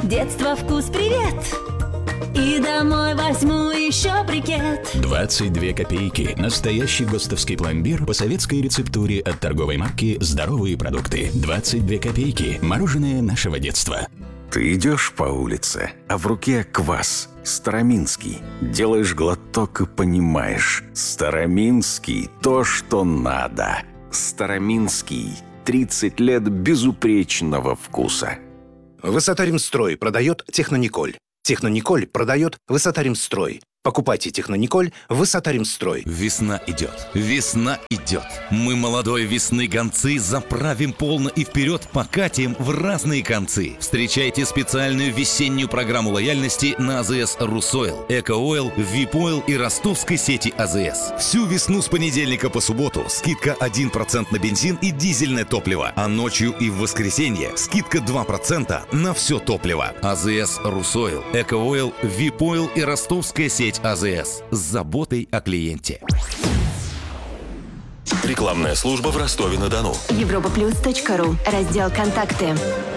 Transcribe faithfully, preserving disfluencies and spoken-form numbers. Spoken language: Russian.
детство вкус привет. И домой возьму еще брикет. двадцать две копейки. Настоящий ГОСТовский пломбир по советской рецептуре от торговой марки «Здоровые продукты». двадцать две копейки. Мороженое нашего детства. Ты идешь по улице, а в руке квас. Староминский. Делаешь глоток и понимаешь. Староминский – то, что надо. Староминский. тридцать лет безупречного вкуса. Высота-Ремстрой продает Технониколь. Технониколь продает Высота-Ремстрой. Покупайте Технониколь Высота-Ремстрой. Весна идет, весна идет. Мы молодой весны гонцы заправим полно и вперед покатим в разные концы. Встречайте специальную весеннюю программу лояльности на АЗС «Русойл», «Эко-Ойл», «Випойл» и ростовской сети АЗС. Всю весну с понедельника по субботу скидка один процент на бензин и дизельное топливо, а ночью и в воскресенье скидка два процента на все топливо. АЗС «Русойл», «Эко-Ойл», «Випойл» и ростовская сеть АЗС с заботой о клиенте. Рекламная служба в Ростове-на-Дону. Европа плюс точка ру. Раздел «Контакты».